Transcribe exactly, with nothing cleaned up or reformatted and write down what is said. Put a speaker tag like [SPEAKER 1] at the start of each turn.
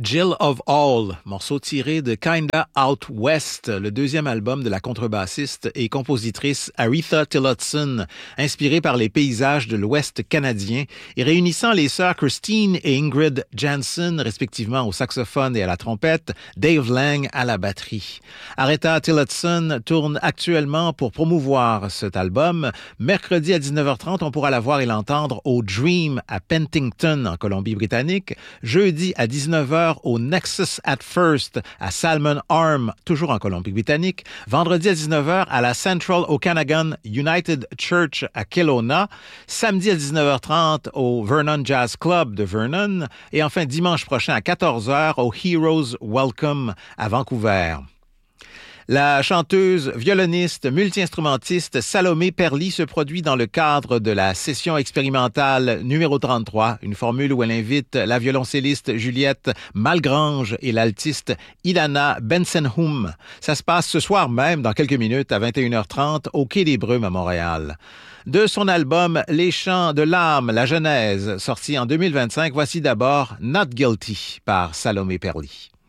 [SPEAKER 1] Jill of All, morceau tiré de Kinda Out West, le deuxième album de la contrebassiste et compositrice Aretha Tillotson, inspiré par les paysages de l'Ouest canadien et réunissant les sœurs Christine et Ingrid Jansen, respectivement au saxophone et à la trompette, Dave Lang à la batterie. Aretha Tillotson tourne actuellement pour promouvoir cet album. Mercredi à dix-neuf heures trente, on pourra la voir et l'entendre au Dream à Penticton, en Colombie-Britannique. Jeudi à dix-neuf heures au Nexus at First à Salmon Arm, toujours en Colombie-Britannique. Vendredi à dix-neuf heures à la Central Okanagan United Church à Kelowna. Samedi à dix-neuf heures trente au Vernon Jazz Club de Vernon. Et enfin dimanche prochain à quatorze heures au Heroes Welcome à Vancouver. La chanteuse, violoniste, multi-instrumentiste Salomé Perly se produit dans le cadre de la session expérimentale numéro trente-trois, une formule où elle invite la violoncelliste Juliette Malgrange et l'altiste Ilana Bensenhum. Ça se passe ce soir même, dans quelques minutes, à vingt et une heures trente, au Quai des Brumes à Montréal. De son album Les Chants de l'âme, la Genèse, sorti en deux mille vingt-cinq, voici d'abord Not Guilty par Salomé Perly.